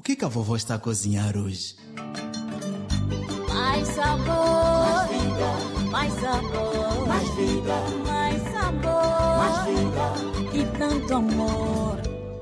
que a vovó está a cozinhar hoje? Mais sabor, mais vida, mais sabor, mais vida, mais sabor, mais vida e tanto amor.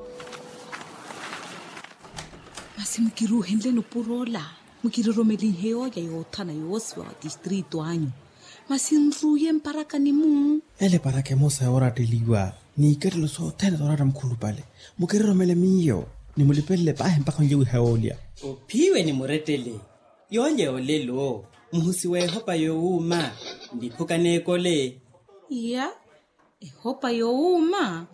Masi mukiruhendle no purola, mukiromeli heo ya yotana yoswa distrito anyo. Masi nruye mparaka ni mu. Ele para que mosa ora teliwa. Ni kerlo so tena dorara mkhulu pale. Mukiromele miyo. Ni mulipele pa mpaka njewe haolia. Upiwe ni muretele. Yonje olelo. Muhusiwe hopa youma. Ndipuka nekole. Ya. Hopa youma.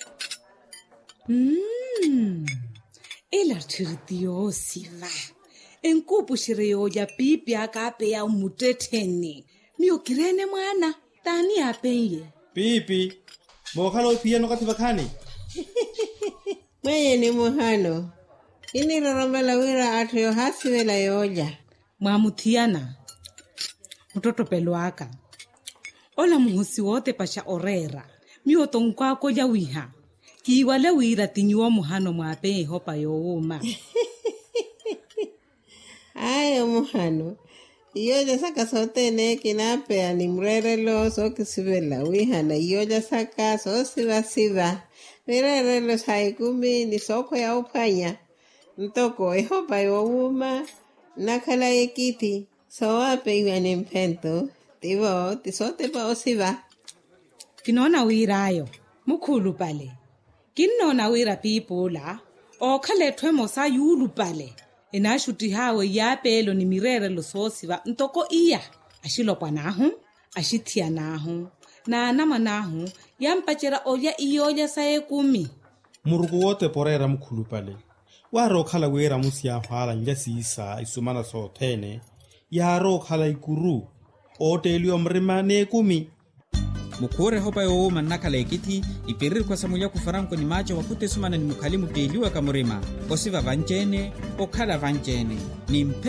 Ela tirtio siva. Enkupu shireyo ya pipi akape ya umuteteni. Miyo kirene mwana. Tani apenye. Pipi. Mokalo pia no kati bakani. Mwenye ni muhano. Ini roromela wira atuyo hasiwela yoja. Mwamutiana. Mtoto peluaka. Ola muhusi wote pasha orera. Miyo tongkwako ya wiha. Kiwale wira tinyuwa muhano mwapenye hopa youma. Ayo muhano. Iyoja saka sote ne kinapea ni mrerelo so kisiwela wiha na iyoja saka so siva. Mrerelo saikumi ni soko ya upanya. Ntoko ehopa youma. Nakala ekiti. So wape iwa ni mpento. Tivo tisote pa osiva. Kinona wira ayo. Mukulu pale. Kinona wira pipola. O kale twemo sa yulu pale. Enashuti hawe ya pelo ni mirere lo sosiva ntoko iya ashilo panahu ashitia nahu na nama nahu yampachera oya iyoja sae kumi Murugu wote porera mkhulu pale. Waro khala wera musia hala njasi isa isumana so tene. Yaro khala ikuru. Ote ilio mrima ne kumi. Mukure hopa youma nakala ekiti ipirir kwa samuya kufaranko ni macho wakute sumana ni mukalimu teliwa kamurima osiva vanjene okhala vanjene ni